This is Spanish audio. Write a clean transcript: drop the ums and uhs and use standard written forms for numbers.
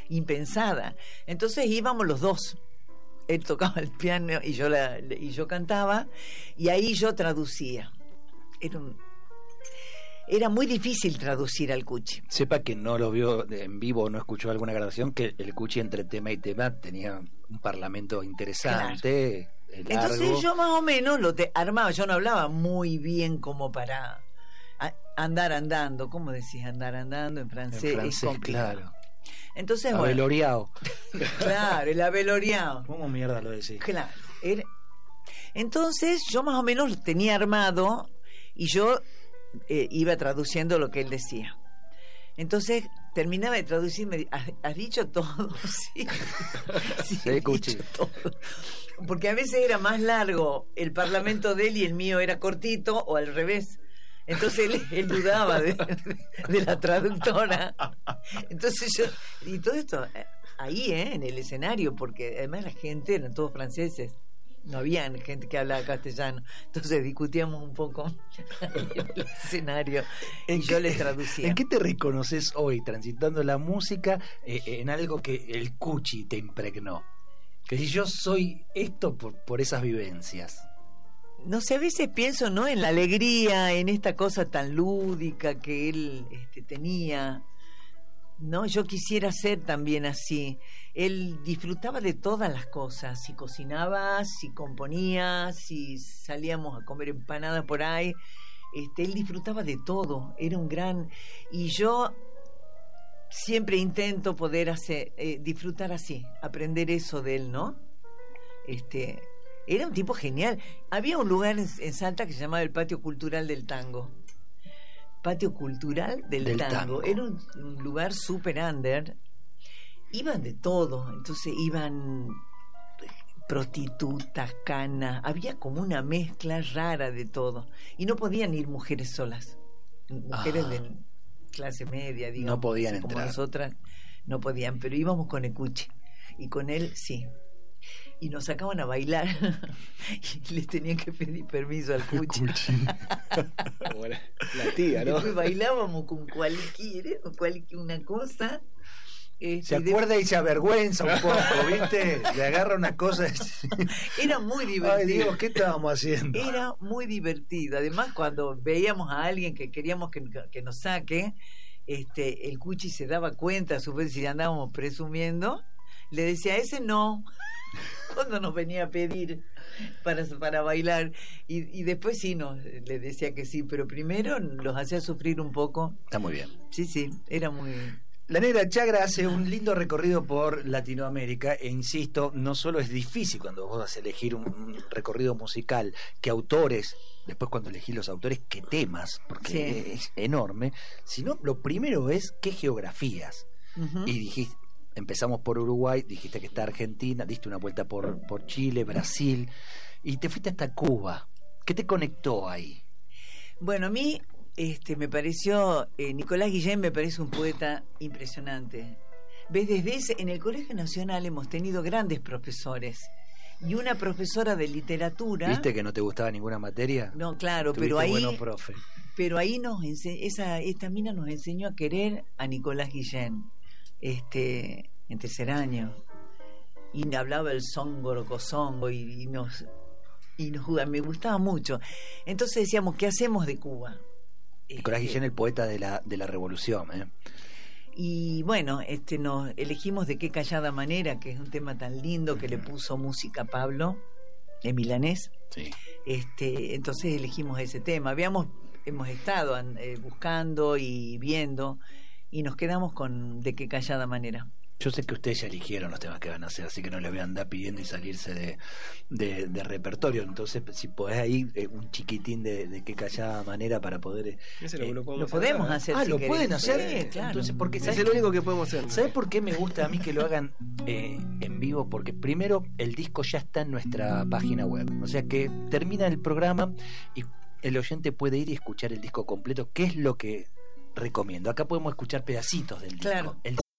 impensada. Entonces íbamos los dos. Él tocaba el piano y yo cantaba, y ahí yo traducía. Era muy difícil traducir al Cuchi. Sepa que no lo vio en vivo o no escuchó alguna grabación, que el Cuchi entre tema y tema tenía un parlamento interesante, claro. Largo. Entonces yo más o menos lo armaba. Yo no hablaba muy bien como para andar andando. ¿Cómo decís andar andando en francés? En francés, claro. Entonces, abeloriao. Claro, el abeloriao. ¿Cómo mierda lo decís? Claro. Entonces yo más o menos lo tenía armado y yo iba traduciendo lo que él decía. Entonces terminaba de traducir, ¿has dicho todo? Sí, sí, he dicho todo. Porque a veces era más largo el parlamento de él y el mío era cortito, o al revés. Entonces él dudaba de la traductora. Entonces y todo esto ahí, en el escenario, porque además la gente eran todos franceses, no había gente que hablaba castellano, entonces discutíamos un poco en el escenario y yo les traducía. ¿En qué te reconoces hoy transitando la música en algo que el Cuchi te impregnó? Que si yo soy esto por esas vivencias. No sé, a veces pienso, ¿no?, en la alegría, en esta cosa tan lúdica que él tenía. No, yo quisiera ser también así. Él disfrutaba de todas las cosas. Si cocinaba, si componía, si salíamos a comer empanadas por ahí, él disfrutaba de todo. Era un gran... Y yo siempre intento poder disfrutar así, aprender eso de él, ¿no? Era un tipo genial. Había un lugar en Salta que se llamaba el Patio Cultural del Tango. Patio Cultural del Tango. Era un lugar super under. Iban de todo. Entonces iban prostitutas, canas. Había como una mezcla rara de todo. Y no podían ir mujeres solas. Mujeres de clase media, digamos. No podían entrar. Como nosotras no podían. Pero íbamos con el Cuchi. Y con él sí. Y nos sacaban a bailar y les tenían que pedir permiso al Cuchi. Bueno, la tía, ¿no? Después bailábamos con cualquier una cosa. Se acuerda y se avergüenza un poco, ¿viste? Le agarra una cosa. Era muy divertido. Ay, Dios, ¿qué estábamos haciendo? Era muy divertido. Además, cuando veíamos a alguien que queríamos que nos saque, el Cuchi se daba cuenta, a su vez, si andábamos presumiendo, le decía, ese no. Cuando nos venía a pedir para bailar, y después sí le decía que sí, pero primero los hacía sufrir un poco. Está muy bien. Sí, era muy... La Negra Chagra hace un lindo recorrido por Latinoamérica e insisto, no solo es difícil cuando vos vas a elegir un recorrido musical, qué autores, después cuando elegís los autores, qué temas, porque es enorme, sino lo primero es qué geografías. Uh-huh. Y dijiste, empezamos por Uruguay, dijiste que está Argentina, diste una vuelta por Chile, Brasil, y te fuiste hasta Cuba. ¿Qué te conectó ahí? Bueno, a mí me pareció, Nicolás Guillén me parece un poeta impresionante. ¿Ves? En el Colegio Nacional hemos tenido grandes profesores. Y una profesora de literatura... ¿Viste que no te gustaba ninguna materia? No, claro, pero ahí... Profe. Pero ahí esta mina nos enseñó a querer a Nicolás Guillén. En tercer año, y hablaba el songo cosongo y nos jugaba, me gustaba mucho. Entonces decíamos, ¿qué hacemos de Cuba? Nicolás Guillén, el poeta de la revolución, Y bueno, nos elegimos De qué callada manera, que es un tema tan lindo que le puso música Pablo en milanés. Sí. Entonces elegimos ese tema. Hemos estado buscando y viendo, y nos quedamos con De qué callada manera. Yo sé que ustedes ya eligieron los temas que van a hacer, así que no les voy a andar pidiendo y salirse de repertorio. Entonces, si podés ahí un chiquitín de qué callada manera para poder... lo podemos hacer. ¿Lo pueden hacer? Sí, claro. Entonces, porque es el único que podemos hacer. ¿Sabes por qué me gusta a mí que lo hagan en vivo? Porque primero, el disco ya está en nuestra página web. O sea que termina el programa y el oyente puede ir y escuchar el disco completo, que es lo que recomiendo. Acá podemos escuchar pedacitos del disco. Claro.